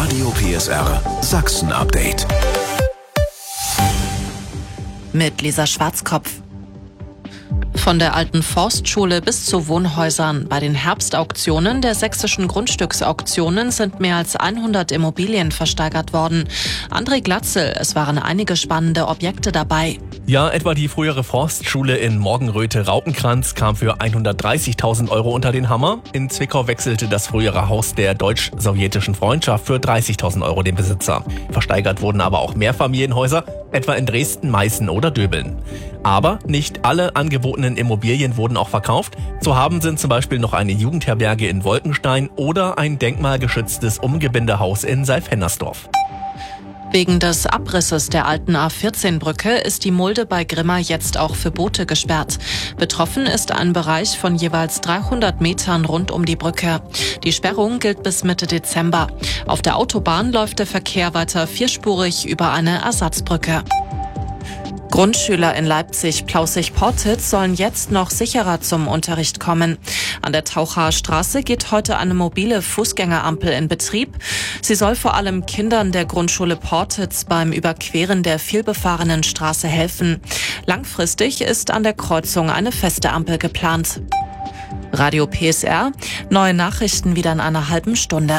Radio PSR Sachsen-Update. Mit Lisa Schwarzkopf. Von der alten Forstschule bis zu Wohnhäusern. Bei den Herbstauktionen der sächsischen Grundstücksauktionen sind mehr als 100 Immobilien versteigert worden. André Glatzel, es waren einige spannende Objekte dabei. Ja, etwa die frühere Forstschule in Morgenröthe-Raupenkranz kam für 130.000 € unter den Hammer. In Zwickau wechselte das frühere Haus der deutsch-sowjetischen Freundschaft für 30.000 € den Besitzer. Versteigert wurden aber auch Mehrfamilienhäuser, etwa in Dresden, Meißen oder Döbeln. Aber nicht alle angebotenen Immobilien wurden auch verkauft. Zu haben sind zum Beispiel noch eine Jugendherberge in Wolkenstein oder ein denkmalgeschütztes Umgebindehaus in Seilfennersdorf. Wegen des Abrisses der alten A14-Brücke ist die Mulde bei Grimma jetzt auch für Boote gesperrt. Betroffen ist ein Bereich von jeweils 300 Metern rund um die Brücke. Die Sperrung gilt bis Mitte Dezember. Auf der Autobahn läuft der Verkehr weiter vierspurig über eine Ersatzbrücke. Grundschüler in Leipzig-Plaußig-Portitz sollen jetzt noch sicherer zum Unterricht kommen. An der Tauchaer Straße geht heute eine mobile Fußgängerampel in Betrieb. Sie soll vor allem Kindern der Grundschule Portitz beim Überqueren der vielbefahrenen Straße helfen. Langfristig ist an der Kreuzung eine feste Ampel geplant. Radio PSR, neue Nachrichten wieder in einer halben Stunde.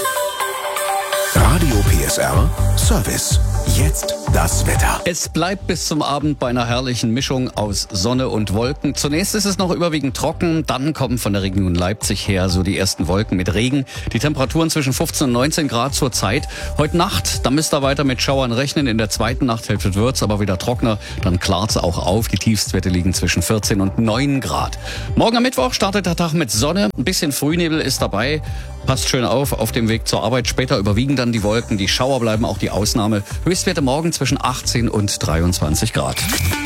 Radio PSR Service. Jetzt das Wetter. Es bleibt bis zum Abend bei einer herrlichen Mischung aus Sonne und Wolken. Zunächst ist es noch überwiegend trocken, dann kommen von der Region Leipzig her so die ersten Wolken mit Regen. Die Temperaturen zwischen 15 und 19 Grad zur Zeit. Heute Nacht, da müsst ihr weiter mit Schauern rechnen. In der zweiten Nachthälfte wird es aber wieder trockener. Dann klart es auch auf. Die Tiefstwerte liegen zwischen 14 und 9 Grad. Morgen am Mittwoch startet der Tag mit Sonne. Ein bisschen Frühnebel ist dabei. Passt schön auf dem Weg zur Arbeit. Später überwiegen dann die Wolken. Die Schauer bleiben auch die Ausnahme. Höchstwerte morgen zwischen 18 und 23 Grad.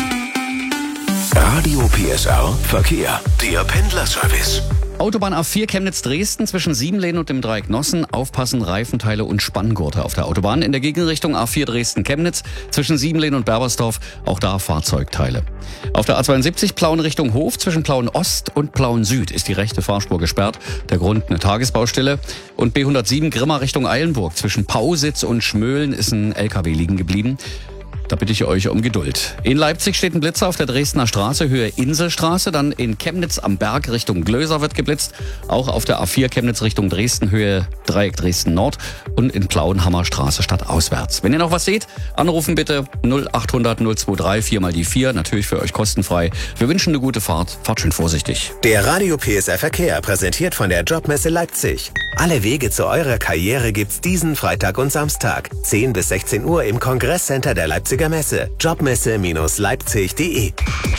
Radio PSR Verkehr. Der Pendlerservice. Autobahn A4 Chemnitz-Dresden zwischen Siebenlehn und dem Dreieck Nossen. Aufpassen, Reifenteile und Spanngurte auf der Autobahn. In der Gegenrichtung A4 Dresden-Chemnitz zwischen Siebenlehn und Berbersdorf. Auch da Fahrzeugteile. Auf der A72 Plauen Richtung Hof zwischen Plauen Ost und Plauen Süd ist die rechte Fahrspur gesperrt. Der Grund eine Tagesbaustelle. Und B107 Grimma Richtung Eilenburg zwischen Pausitz und Schmöhlen ist ein LKW liegen geblieben. Da bitte ich euch um Geduld. In Leipzig steht ein Blitzer auf der Dresdner Straße, Höhe Inselstraße. Dann in Chemnitz am Berg Richtung Glöser wird geblitzt. Auch auf der A4 Chemnitz Richtung Dresden, Höhe Dreieck Dresden Nord. Und in Plauenhammer Straße stadtauswärts. Wenn ihr noch was seht, anrufen bitte 0800 023 4 mal die 4. Natürlich für euch kostenfrei. Wir wünschen eine gute Fahrt. Fahrt schön vorsichtig. Der Radio PSR Verkehr präsentiert von der Jobmesse Leipzig. Alle Wege zu eurer Karriere gibt's diesen Freitag und Samstag. 10 bis 16 Uhr im Kongresscenter der Leipziger Messe. Jobmesse-leipzig.de.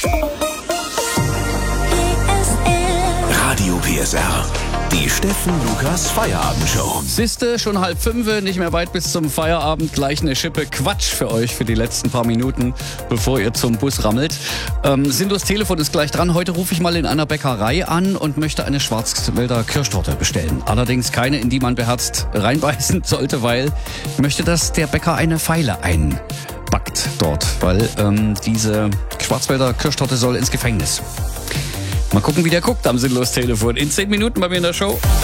Radio PSR. Die Steffen Lukas Feierabendshow. Siehste, schon 4:30, nicht mehr weit bis zum Feierabend. Gleich eine Schippe Quatsch für euch für die letzten paar Minuten, bevor ihr zum Bus rammelt. Sinnlos Telefon ist gleich dran. Heute rufe ich mal in einer Bäckerei an und möchte eine Schwarzwälder Kirschtorte bestellen. Allerdings keine, in die man beherzt reinbeißen sollte, weil ich möchte, dass der Bäcker eine Feile einbackt dort, weil diese Schwarzwälder Kirschtorte soll ins Gefängnis. Mal gucken, wie der guckt am Sinnlos Telefon. In 10 Minuten bei mir in der Show.